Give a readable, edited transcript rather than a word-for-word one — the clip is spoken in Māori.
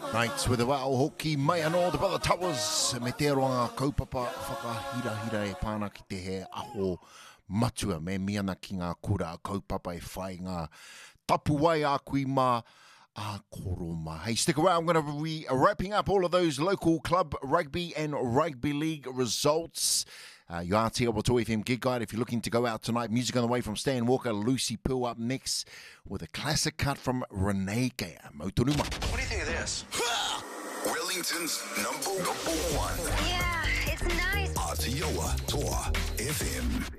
Nights with the wao hoki mai anō, the brother towers, me te aroanga kaupapa whakahira e pāna ki te he aho matua, me miana ki ngā kura kaupapa e whai ngā tapu wai a kui mā a koroma. Hey, stick around, I'm going to be wrapping up all of those local club rugby and rugby league results. You are Te Awatua FM Gig Guide. If you're looking to go out tonight, music on the way from Stan Walker, Lucy Poo up next with a classic cut from Renee Gaya. Mautonuma. What do you think of this? Wellington's number one. Yeah, it's nice. Aotearoa Toa FM.